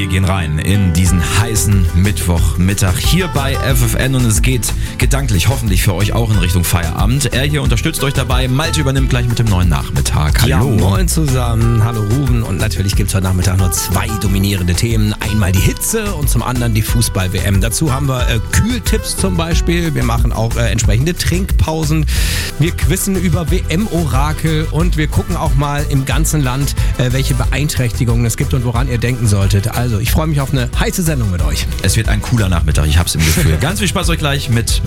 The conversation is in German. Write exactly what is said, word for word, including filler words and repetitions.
gehen rein in diesen heißen Mittwochmittag hier bei F F N und es geht gedanklich hoffentlich für euch auch in Richtung Feierabend. Er hier unterstützt euch dabei. Malte übernimmt gleich mit dem neuen Nachmittag. Hallo. Ja, moin zusammen. Hallo Ruben. Und natürlich gibt es heute Nachmittag nur zwei dominierende Themen. Einmal die Hitze und zum anderen die Fußball-W M. Dazu haben wir äh, Kühltipps zum Beispiel. Wir machen auch äh, entsprechende Trinkpausen. Wir quizzen über W M-Orakel und wir gucken auch mal im ganzen Land, äh, welche Beeinträchtigungen es gibt und woran ihr denken solltet. Also, ich freue mich auf eine heiße Sendung mit euch. Es wird ein cooler Nachmittag, ich hab's im Gefühl. Ganz viel Spaß euch gleich mit